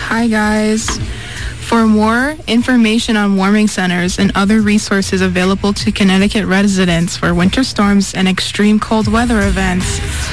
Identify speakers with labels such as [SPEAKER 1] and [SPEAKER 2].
[SPEAKER 1] Hi, guys. For more information on warming centers and other resources available to Connecticut residents for winter storms and extreme cold weather events,